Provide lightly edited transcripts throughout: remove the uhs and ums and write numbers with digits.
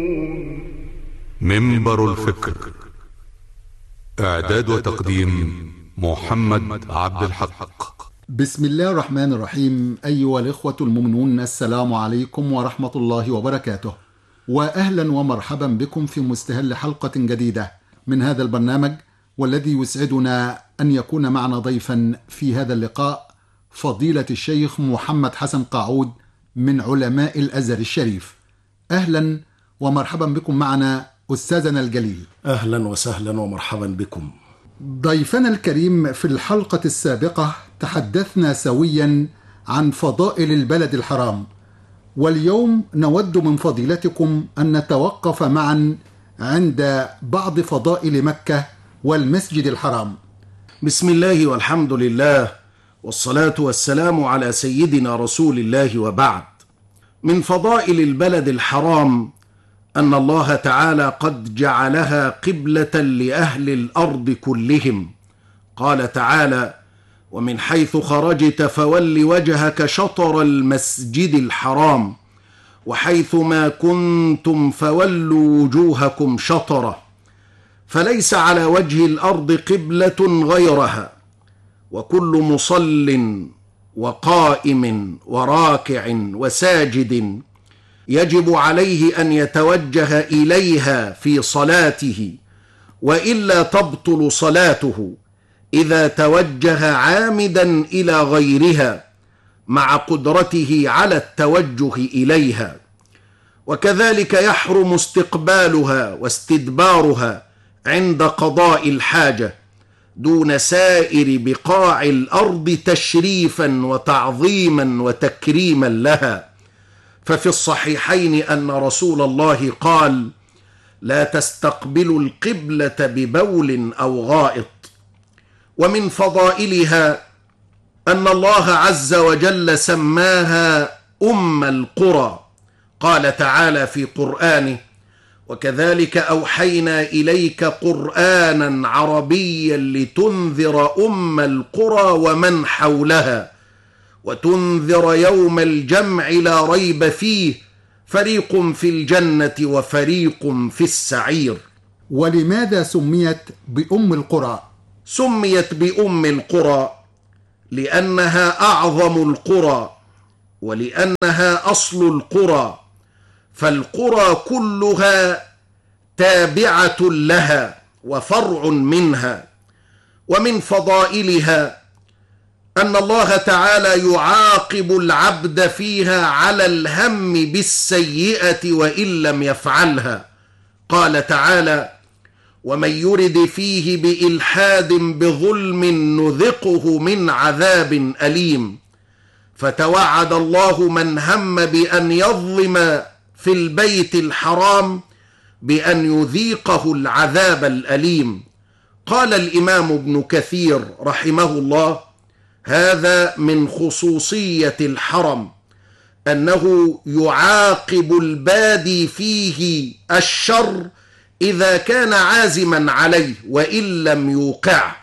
منبر الفكر. إعداد وتقديم محمد عبد الحق. بسم الله الرحمن الرحيم. أيها الإخوة المؤمنون، السلام عليكم ورحمة الله وبركاته، وأهلا ومرحبا بكم في مستهل حلقة جديدة من هذا البرنامج، والذي يسعدنا أن يكون معنا ضيفا في هذا اللقاء فضيلة الشيخ محمد حسن قاعود من علماء الأزهر الشريف. أهلا ومرحبا بكم معنا أستاذنا الجليل. أهلا وسهلا ومرحبا بكم. ضيفنا الكريم، في الحلقة السابقة تحدثنا سويا عن فضائل البلد الحرام، واليوم نود من فضيلتكم أن نتوقف معا عند بعض فضائل مكة والمسجد الحرام. بسم الله والحمد لله، والصلاة والسلام على سيدنا رسول الله، وبعد. من فضائل البلد الحرام أن الله تعالى قد جعلها قبلة لأهل الأرض كلهم. قال تعالى: ومن حيث خرجت فول وجهك شطر المسجد الحرام وحيث ما كنتم فولوا وجوهكم شطره. فليس على وجه الأرض قبلة غيرها، وكل مصل وقائم وراكع وساجد يجب عليه أن يتوجه إليها في صلاته، وإلا تبطل صلاته إذا توجه عامدا إلى غيرها مع قدرته على التوجه إليها. وكذلك يحرم استقبالها واستدبارها عند قضاء الحاجة دون سائر بقاع الأرض تشريفا وتعظيما وتكريما لها. ففي الصحيحين أن رسول الله قال: لا تستقبلوا القبلة ببول أو غائط. ومن فضائلها أن الله عز وجل سماها أم القرى. قال تعالى في قرآنه: وكذلك أوحينا إليك قرآنا عربيا لتنذر أم القرى ومن حولها وتنذر يوم الجمع لا ريب فيه فريق في الجنة وفريق في السعير. ولماذا سميت بأم القرى؟ سميت بأم القرى لأنها أعظم القرى، ولأنها أصل القرى، فالقرى كلها تابعة لها وفرع منها. ومن فضائلها أن الله تعالى يعاقب العبد فيها على الهم بالسيئة وإن لم يفعلها. قال تعالى: ومن يرد فيه بإلحاد بظلم نذقه من عذاب أليم. فتوعد الله من هم بأن يظلم في البيت الحرام بأن يذيقه العذاب الأليم. قال الإمام ابن كثير رحمه الله: هذا من خصوصية الحرم، أنه يعاقب البادي فيه الشر إذا كان عازما عليه وإن لم يوقع.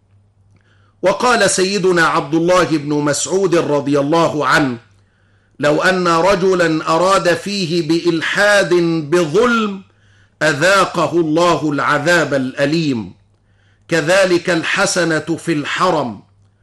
وقال سيدنا عبد الله بن مسعود رضي الله عنه: لو أن رجلا أراد فيه بإلحاد بظلم أذاقه الله العذاب الأليم. كذلك الحسنة في الحرم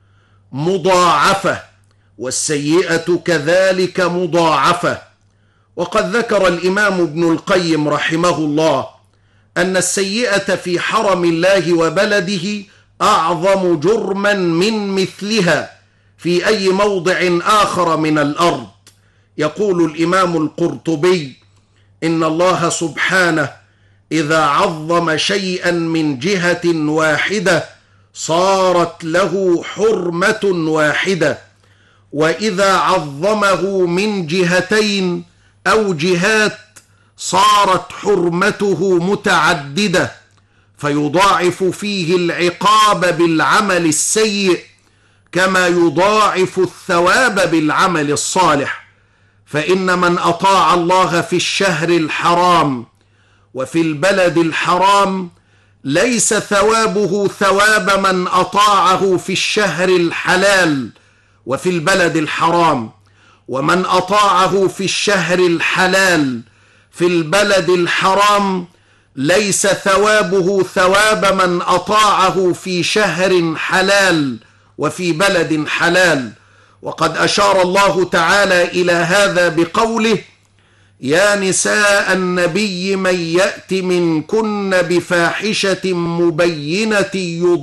مضاعفة، والسيئة كذلك مضاعفة. وقد ذكر الإمام ابن القيم رحمه الله أن السيئة في حرم الله وبلده أعظم جرما من مثلها في أي موضع آخر من الأرض. يقول الإمام القرطبي: إن الله سبحانه إذا عظم شيئا من جهة واحدة صارت له حرمة واحدة، وإذا عظمه من جهتين أو جهات صارت حرمته متعددة، فيضاعف فيه العقاب بالعمل السيء كما يضاعف الثواب بالعمل الصالح. فإن من أطاع الله في الشهر الحرام وفي البلد الحرام ليس ثوابه ثواب من أطاعه في الشهر الحلال وفي البلد الحرام، ومن أطاعه في الشهر الحلال في البلد الحرام ليس ثوابه ثواب من أطاعه في شهر حلال وفي بلد حلال. وقد أشار الله تعالى إلى هذا بقوله: يا نساء النبي من يأت منكن بفاحشة مبينة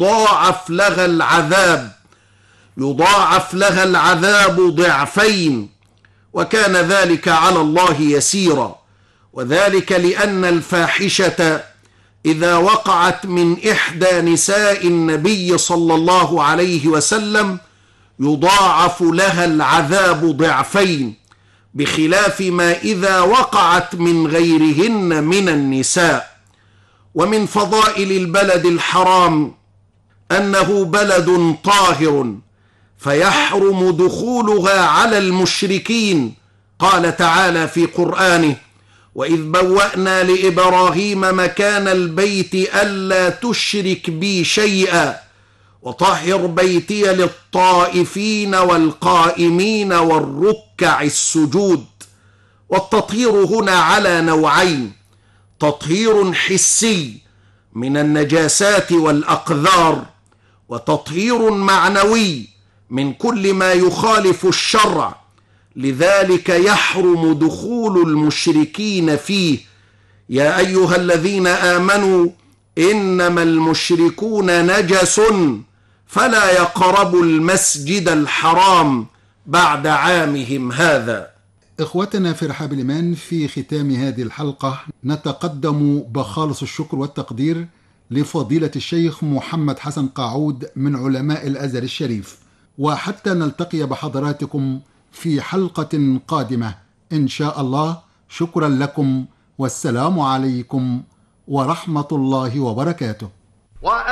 يضاعف لها العذاب ضعفين، وكان ذلك على الله يسيرا. وذلك لأن الفاحشة إذا وقعت من إحدى نساء النبي صلى الله عليه وسلم يضاعف لها العذاب ضعفين، بخلاف ما إذا وقعت من غيرهن من النساء. ومن فضائل البلد الحرام أنه بلد طاهر فيحرم دخولها على المشركين. قال تعالى في قرآنه: وإذ بوأنا لإبراهيم مكان البيت ألا تشرك بي شيئا وطهر بيتي للطائفين والقائمين والركع السجود. والتطهير هنا على نوعين: تطهير حسي من النجاسات والأقذار، وتطهير معنوي من كل ما يخالف الشرع. لذلك يحرم دخول المشركين فيه. يا أيها الذين آمنوا إنما المشركون نجس فلا يقربوا المسجد الحرام بعد عامهم هذا. إخوتنا في رحاب الإيمان، في ختام هذه الحلقة نتقدم بخالص الشكر والتقدير لفضيلة الشيخ محمد حسن قاعود من علماء الأزهر الشريف، وحتى نلتقي بحضراتكم في حلقة قادمة إن شاء الله. شكرا لكم، والسلام عليكم ورحمة الله وبركاته.